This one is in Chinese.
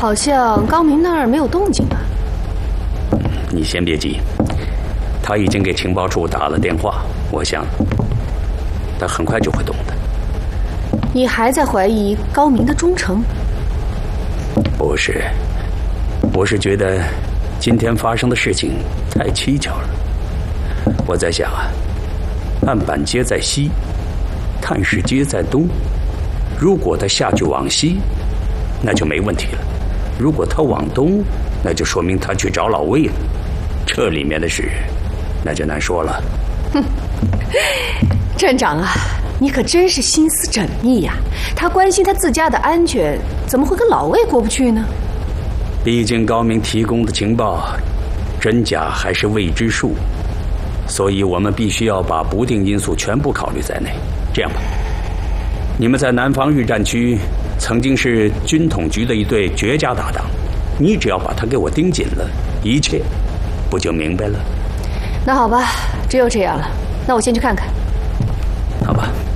好像高明那儿没有动静啊。 你先别急，他已经给情报处打了电话，我想他很快就会动的。 你还在怀疑高明的忠诚？ 不是，我是觉得今天发生的事情太蹊跷了。我在想啊，案板街在西，探视街在东，如果他下去往西，那就没问题了；如果他往东，那就说明他去找老魏了。这里面的事，那就难说了。 哼，站长啊，你可真是心思缜密呀！他关心他自家的安全，怎么会跟老魏过不去呢？ 毕竟高明提供的情报，真假还是未知数，所以我们必须要把不定因素全部考虑在内。这样吧，你们在南方预战区曾经是军统局的一对绝佳搭档，你只要把他给我盯紧了，一切不就明白了？ 那好吧，只有这样了。那我先去看看。